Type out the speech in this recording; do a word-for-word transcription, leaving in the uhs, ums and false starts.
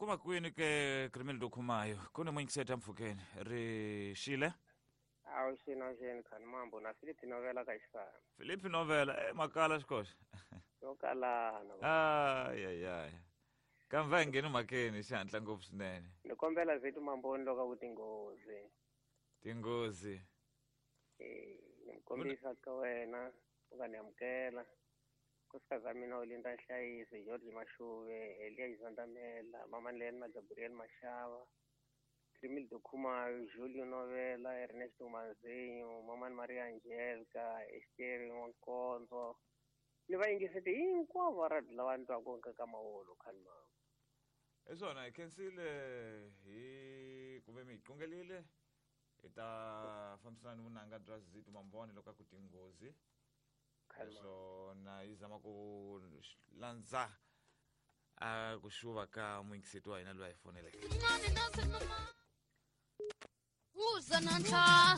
kuma kwini ke Crimil Dokhumayo kune mwingiseta mfukeni ri shile awu xina xini khani mambo na Philip Novela ka xisana Philip Novela eh makala xikoxe yo kalana ah ya ya kamva ngeni makeni xantla ngopfu swinene ni kombela vitu mamboni loka vutinghozi tinghozi eh ni kombisa ka wena u nga ni amukela kusikaza mina ulinda nhlayisi George Mashuve Elia Izandamela mama Nleni na Gabriel Mashava Crimil Dokhumayo Julio Novela Ernesto Manzinho mama Maria Angelica Esther Nkonzo ni va yingisete hinkwavo va radi lava ni twaka nka ka maholo khani mama eswona khensile hi kumbe mi qungelile hi ta fambisana ni vunanga bya Zito Mambone loko ku tinghozi swona hi zama ku landza a ku xuva ka mwingiseti wa hina loyi a hi foneleke